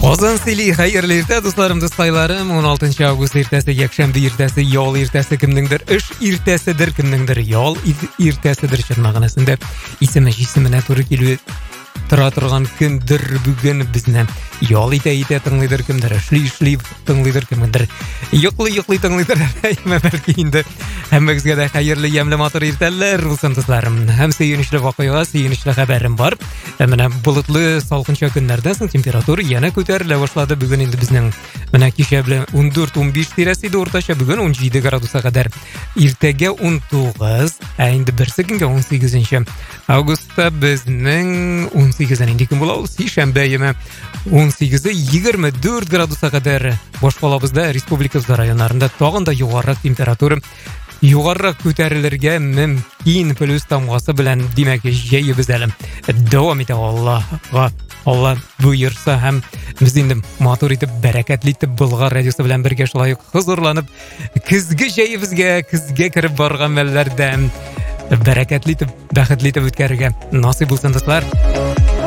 Ozan Sili, hayırlı irte dostlarım, dostaylarım. 16 avgust irtesi, yakşembi irtesi, yol irtesi, kimningdir ish irtesidir, kimningdir yol irtesidir şırnağınasında. İsimine to'g'ri kelib tura turgan kimdir bugun bizni yol ite tinglaydir, kimdir ishli tinglaydir, kimdir yo'qli tinglaydir. Balki endi hammangizga da xayrli yamli motor irtalar bo'lsin do'stlarim. Ham sevinchli voqea, sevinchli xabarim bor. Mana bulutli salqincha kunlardan so'ng temperatura yana ko'tarila boshladi. Bugun endi bizning mana kecha bilan 14-15 terasida o'rtacha, bugun 17 gradusga qadar. Ertaga 19, endi bir kunga 18 avgustda bizning 18 endi kun bo'ladi. Seshanba yema 18 24 gradusga qadar boshqalabizda respublikamizda rayonlarida tog'inda yuqori temperatura yuqoriroq ko'tarilirga mumkin plus tamg'asi bilan, demak jayimiz alam davom etadi. Alloh buyursa ham biz endi motor etib barakatli etib Bulg'or radiosi bilan birga shuloq huzurlanib kuzgi jayimizga, kuzga kirib borgan mallarda barakatli etib, baxtli etib o'tkarga nasib bo'lsin do'stlar.